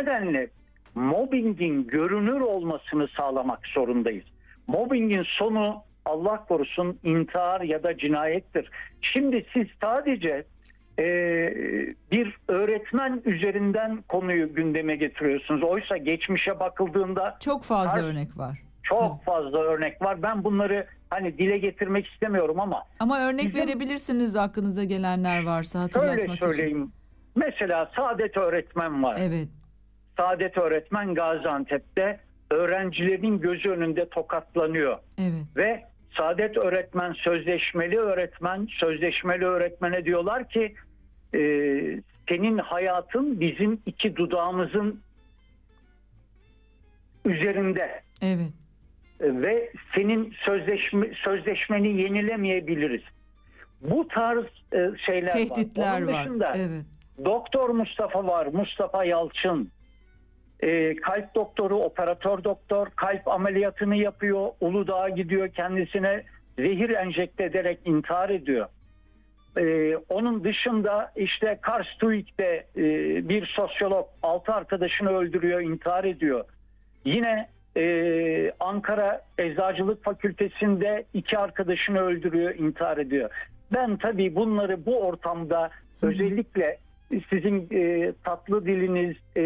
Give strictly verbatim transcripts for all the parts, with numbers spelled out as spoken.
nedenle mobbingin görünür olmasını sağlamak zorundayız. Mobbingin sonu Allah korusun intihar ya da cinayettir. Şimdi siz sadece e, bir öğretmen üzerinden konuyu gündeme getiriyorsunuz. Oysa geçmişe bakıldığında çok fazla her, örnek var. Çok Tabii. fazla örnek var. Ben bunları hani dile getirmek istemiyorum ama. Ama örnek bizim, verebilirsiniz aklınıza gelenler varsa hatırlatmak için. Şöyle söyleyeyim. Mesela Saadet öğretmen var. Evet. Saadet öğretmen Gaziantep'te öğrencilerin gözü önünde tokatlanıyor. Evet. Ve Saadet öğretmen sözleşmeli öğretmen, sözleşmeli öğretmene diyorlar ki e, senin hayatın bizim iki dudağımızın üzerinde. Evet. Ve senin sözleşme, sözleşmeni yenilemeyebiliriz. Bu tarz e, şeyler tehditler var. Onun var. dışında Evet. Doktor Mustafa var, Mustafa Yalçın. E, kalp doktoru, operatör doktor, kalp ameliyatını yapıyor. Uludağ'a gidiyor, kendisine zehir enjekte ederek intihar ediyor. E, onun dışında işte Karstuik'te e, bir sosyolog altı arkadaşını öldürüyor, intihar ediyor. Yine Ee, Ankara Eczacılık Fakültesi'nde iki arkadaşını öldürüyor, intihar ediyor. Ben tabii bunları bu ortamda Hı-hı. özellikle sizin e, tatlı diliniz, e,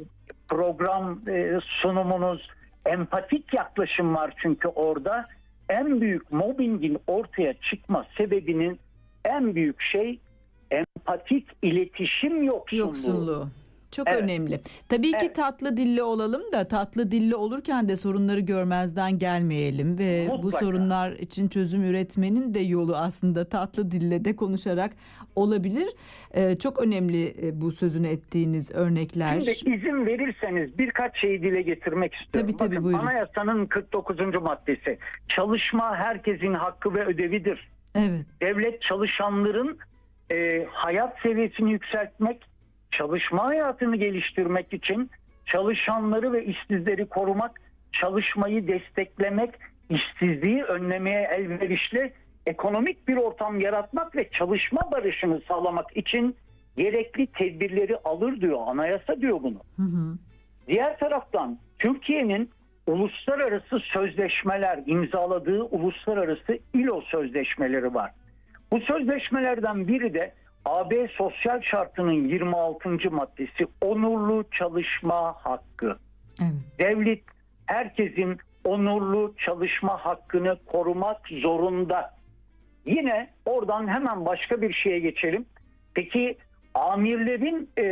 program e, sunumunuz, empatik yaklaşım var çünkü orada. En büyük mobbingin ortaya çıkma sebebinin en büyük şey empatik iletişim yoksunluğu. Yoksunluğu. Çok evet. önemli. Tabii ki evet. tatlı dilli olalım da tatlı dilli olurken de sorunları görmezden gelmeyelim ve Mutlaka. bu sorunlar için çözüm üretmenin de yolu aslında tatlı dille de konuşarak olabilir. Ee, çok önemli bu sözünü ettiğiniz örnekler. Şimdi izin verirseniz birkaç şeyi dile getirmek istiyorum. Tabii, tabii, Bakın, buyurun. Anayasanın kırk dokuzuncu maddesi. Çalışma herkesin hakkı ve ödevidir. Evet. Devlet çalışanların e, hayat seviyesini yükseltmek, çalışma hayatını geliştirmek için çalışanları ve işsizleri korumak, çalışmayı desteklemek, işsizliği önlemeye elverişli ekonomik bir ortam yaratmak ve çalışma barışını sağlamak için gerekli tedbirleri alır diyor. Anayasa diyor bunu. Hı hı. Diğer taraftan Türkiye'nin uluslararası sözleşmeler imzaladığı uluslararası İ L O sözleşmeleri var. Bu sözleşmelerden biri de A B Sosyal Şartı'nın yirmi altıncı maddesi onurlu çalışma hakkı. Evet. Devlet herkesin onurlu çalışma hakkını korumak zorunda. Yine oradan hemen başka bir şeye geçelim. Peki amirlerin e,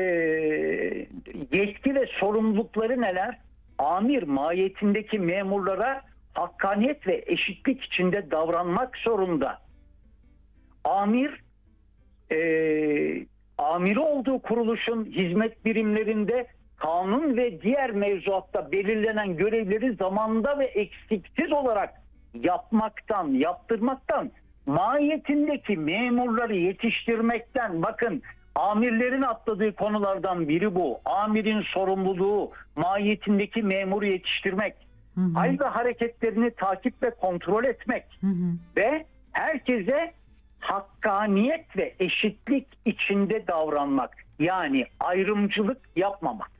yetki ve sorumlulukları neler? Amir mahiyetindeki memurlara hakkaniyet ve eşitlik içinde davranmak zorunda. Amir E, amiri olduğu kuruluşun hizmet birimlerinde kanun ve diğer mevzuatta belirlenen görevleri zamanda ve eksiksiz olarak yapmaktan, yaptırmaktan, mahiyetindeki memurları yetiştirmekten, bakın amirlerin atladığı konulardan biri bu. Amirin sorumluluğu mahiyetindeki memuru yetiştirmek, hı hı. hal ve hareketlerini takip ve kontrol etmek hı hı. ve herkese hakkaniyet ve eşitlik içinde davranmak, yani ayrımcılık yapmamak.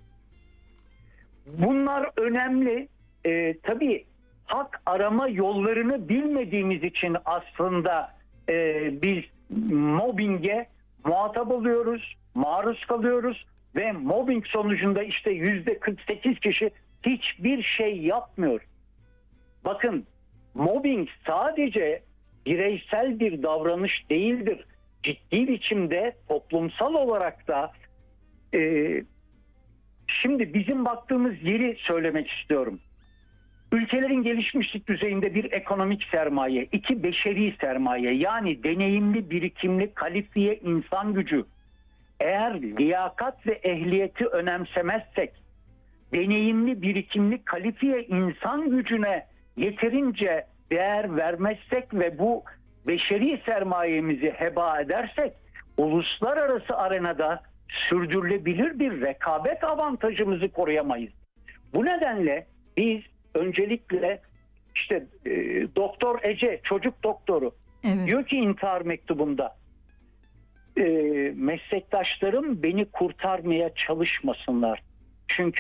Bunlar önemli. Ee, tabii hak arama yollarını bilmediğimiz için aslında e, biz mobbinge muhatap oluyoruz, maruz kalıyoruz ve mobbing sonucunda işte yüzde kırk sekiz kişi hiçbir şey yapmıyor. Bakın, mobbing sadece bireysel bir davranış değildir. Ciddi biçimde toplumsal olarak da e, şimdi bizim baktığımız yeri söylemek istiyorum. Ülkelerin gelişmişlik düzeyinde bir ekonomik sermaye, iki beşeri sermaye, yani deneyimli, birikimli, kalifiye insan gücü. Eğer liyakat ve ehliyeti önemsemezsek, deneyimli, birikimli, kalifiye insan gücüne yeterince değer vermezsek ve bu beşeri sermayemizi heba edersek, uluslararası arenada sürdürülebilir bir rekabet avantajımızı koruyamayız. Bu nedenle biz öncelikle işte e, Doktor Ece, çocuk doktoru, evet. diyor ki intihar mektubunda, e, meslektaşlarım beni kurtarmaya çalışmasınlar. Çünkü